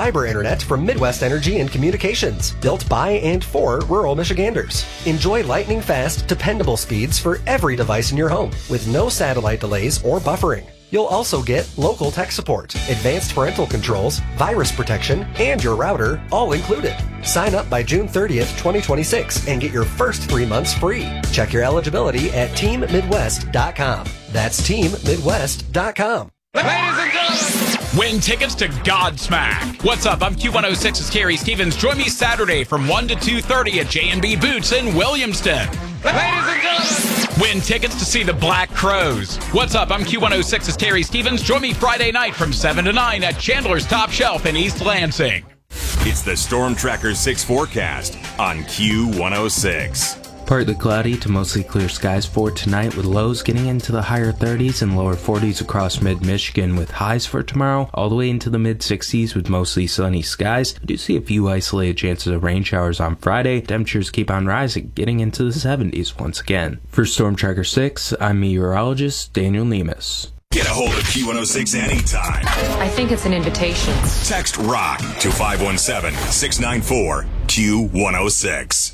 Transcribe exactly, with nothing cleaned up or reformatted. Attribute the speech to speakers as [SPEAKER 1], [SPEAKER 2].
[SPEAKER 1] fiber internet from Midwest Energy and Communications, built by and for rural Michiganders. Enjoy lightning-fast, dependable speeds for every device in your home, with no satellite delays or buffering. You'll also get local tech support, advanced parental controls, virus protection, and your router, all included. Sign up by June thirtieth, twenty twenty-six, and get your first three months free. Check your eligibility at team midwest dot com. That's team midwest dot com.
[SPEAKER 2] Ladies and gentlemen, win tickets to Godsmack. What's up? I'm Q one oh six's Carrie Stevens. Join me Saturday from one to two thirty at J and B Boots in Williamston. Ladies and gentlemen, win tickets to see the Black Crowes. What's up? I'm Q one oh six's Terry Stevens. Join me Friday night from seven to nine at Chandler's Top Shelf in East Lansing.
[SPEAKER 3] It's the Storm Tracker six forecast on Q one oh six.
[SPEAKER 4] Partly cloudy to mostly clear skies for tonight, with lows getting into the higher thirties and lower forties across mid-Michigan, with highs for tomorrow all the way into the mid-sixties with mostly sunny skies. I do see a few isolated chances of rain showers on Friday. Temperatures keep on rising, getting into the seventies once again. For Storm Tracker six, I'm meteorologist Daniel Nemus.
[SPEAKER 3] Get a hold of Q one oh six anytime.
[SPEAKER 5] I think it's an invitation.
[SPEAKER 3] Text ROCK to five one seven, six nine four, Q one oh six.